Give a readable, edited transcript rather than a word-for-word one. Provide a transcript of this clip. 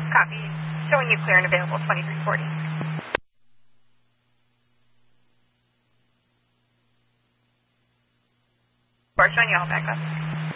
Copy. Showing you clear and available 2340. We're showing you all back up.